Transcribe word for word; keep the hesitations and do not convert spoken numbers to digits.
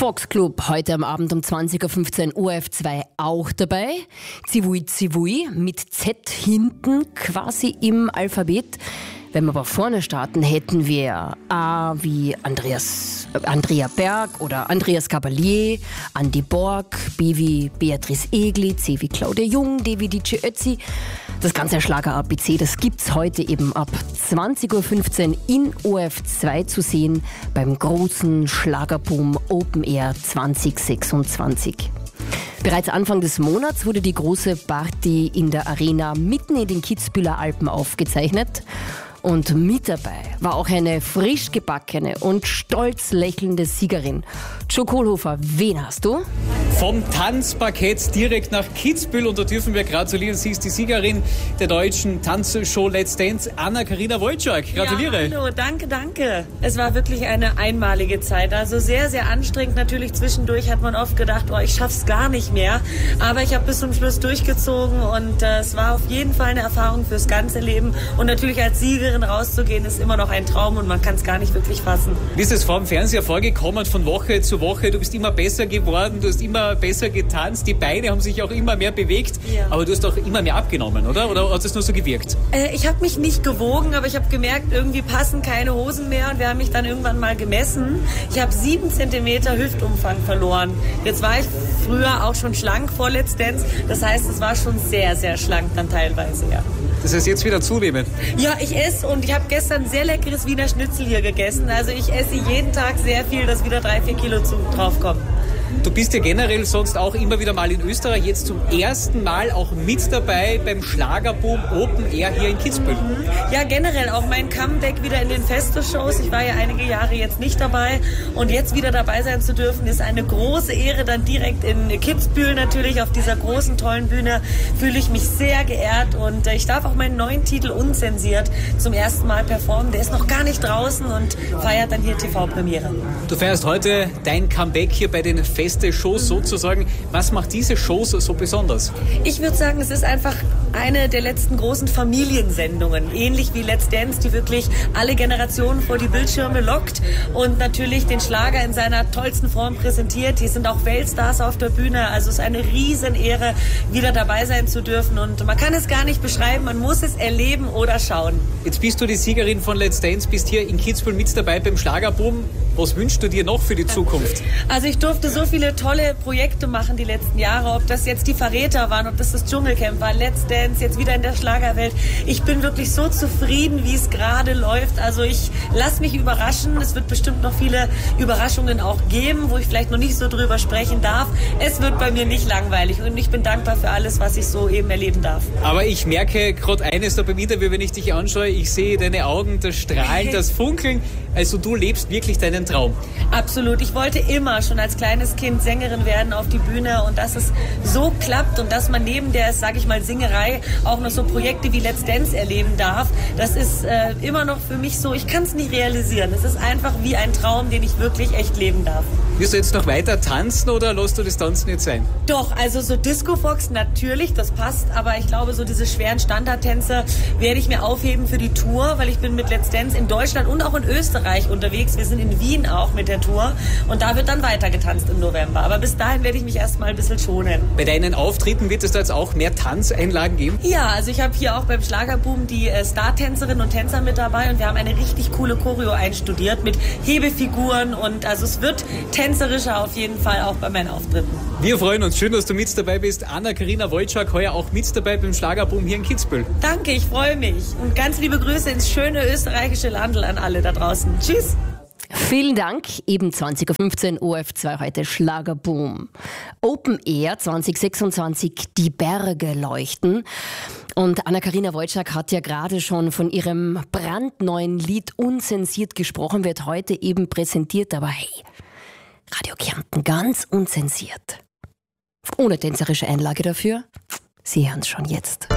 Fox Club heute am Abend um zwanzig Uhr fünfzehn O R F zwei auch dabei. Zivui Zivui mit Z hinten quasi im Alphabet. Wenn wir aber vorne starten, hätten wir A wie Andreas, äh, Andrea Berg oder Andreas Cavalier, Andi Borg, B wie Beatrice Egli, C wie Claudia Jung, D wie D J Ötzi. Das ganze Schlager-A B C, das gibt's heute eben ab zwanzig Uhr fünfzehn in O R F zwei zu sehen beim großen Schlagerboom Open Air zwanzig sechsundzwanzig. Bereits Anfang des Monats wurde die große Party in der Arena mitten in den Kitzbüheler Alpen aufgezeichnet. Und mit dabei war auch eine frisch gebackene und stolz lächelnde Siegerin. Jo Kohlhofer, wen hast du? Vom Tanzparkett direkt nach Kitzbühel, und da dürfen wir gratulieren. Sie ist die Siegerin der deutschen Tanzshow Let's Dance, Anna-Karina Wojcik. Gratuliere. Ja, hallo, danke, danke. Es war wirklich eine einmalige Zeit. Also sehr, sehr anstrengend. Natürlich zwischendurch hat man oft gedacht, oh, ich schaff's gar nicht mehr. Aber ich habe bis zum Schluss durchgezogen und äh, es war auf jeden Fall eine Erfahrung fürs ganze Leben. Und natürlich als Siegerin rauszugehen, ist immer noch ein Traum und man kann es gar nicht wirklich fassen. Wie ist es vor dem Fernseher vorgekommen, von Woche zu Woche? Du bist immer besser geworden, du hast immer besser getanzt, die Beine haben sich auch immer mehr bewegt, ja. Aber du hast auch immer mehr abgenommen, oder? Oder hat es nur so gewirkt? Äh, ich habe mich nicht gewogen, aber ich habe gemerkt, irgendwie passen keine Hosen mehr und wir haben mich dann irgendwann mal gemessen. Ich habe sieben Zentimeter Hüftumfang verloren. Jetzt war ich früher auch schon schlank vor Let's Dance, das heißt, es war schon sehr, sehr schlank dann teilweise, ja. Das heißt, jetzt wieder zunehmen? Ja, ich esse und ich habe gestern sehr leckeres Wiener Schnitzel hier gegessen. Also ich esse jeden Tag sehr viel, dass wieder drei, vier Kilo zu, draufkommen. Du bist ja generell sonst auch immer wieder mal in Österreich, jetzt zum ersten Mal auch mit dabei beim Schlagerboom Open Air hier in Kitzbühel. Ja, generell auch mein Comeback wieder in den Feste-Shows. Ich war ja einige Jahre jetzt nicht dabei und jetzt wieder dabei sein zu dürfen, ist eine große Ehre. Dann direkt in Kitzbühel natürlich auf dieser großen, tollen Bühne fühle ich mich sehr geehrt und ich darf auch meinen neuen Titel Unzensiert zum ersten Mal performen. Der ist noch gar nicht draußen und feiert dann hier T V-Premiere. Du feierst heute dein Comeback hier bei den Feste-Shows sozusagen. Was macht diese Shows so besonders? Ich würde sagen, es ist einfach eine der letzten großen Familiensendungen. Ähnlich wie Let's Dance, die wirklich alle Generationen vor die Bildschirme lockt und natürlich den Schlager in seiner tollsten Form präsentiert. Hier sind auch Weltstars auf der Bühne. Also es ist eine Riesenehre, wieder dabei sein zu dürfen. Und man kann es gar nicht beschreiben, man muss es erleben oder schauen. Jetzt bist du die Siegerin von Let's Dance, bist hier in Kitzbühel mit dabei beim Schlagerboom. Was wünschst du dir noch für die Zukunft? Also ich durfte so viele tolle Projekte machen die letzten Jahre, ob das jetzt die Verräter waren, ob das das Dschungelcamp war, Let's Dance, jetzt wieder in der Schlagerwelt. Ich bin wirklich so zufrieden, wie es gerade läuft. Also ich lasse mich überraschen. Es wird bestimmt noch viele Überraschungen auch geben, wo ich vielleicht noch nicht so drüber sprechen darf. Es wird bei mir nicht langweilig und ich bin dankbar für alles, was ich so eben erleben darf. Aber ich merke gerade eines da beim Interview, wenn ich dich anschaue, ich sehe deine Augen, das Strahlen, das Funkeln. Also du lebst wirklich deinen Traum. Absolut. Ich wollte immer schon als kleines Kind Sängerin werden auf die Bühne und dass es so klappt und dass man neben der, sage ich mal, Singerei auch noch so Projekte wie Let's Dance erleben darf, das ist äh, immer noch für mich so, ich kann es nicht realisieren. Es ist einfach wie ein Traum, den ich wirklich echt leben darf. Wirst du jetzt noch weiter tanzen oder lässt du das Tanzen jetzt sein? Doch, also so Disco-Fox natürlich, das passt, aber ich glaube, so diese schweren Standardtänze werde ich mir aufheben für die Tour, weil ich bin mit Let's Dance in Deutschland und auch in Österreich unterwegs. Wir sind in Wien auch mit der Tour und da wird dann weiter getanzt im November. Aber bis dahin werde ich mich erstmal ein bisschen schonen. Bei deinen Auftritten wird es da jetzt auch mehr Tanzeinlagen geben? Ja, also ich habe hier auch beim Schlagerboom die äh, Star-Tänzerinnen und Tänzer mit dabei und wir haben eine richtig coole Choreo einstudiert mit Hebefiguren und also es wird tänzerischer auf jeden Fall auch bei meinen Auftritten. Wir freuen uns. Schön, dass du mit dabei bist. Anna-Karina Wojcik, heuer auch mit dabei beim Schlagerboom hier in Kitzbühel. Danke, ich freue mich. Und ganz liebe Grüße ins schöne österreichische Landl an alle da draußen. Tschüss. Vielen Dank. Eben zwanzig Uhr fünfzehn O R F zwei heute Schlagerboom. Open Air zwanzig sechsundzwanzig, die Berge leuchten. Und Anna-Karina Wojcik hat ja gerade schon von ihrem brandneuen Lied Unzensiert gesprochen, wird heute eben präsentiert. Aber hey, Radio Kärnten ganz unzensiert. Ohne tänzerische Einlage dafür. Sie hören es schon jetzt.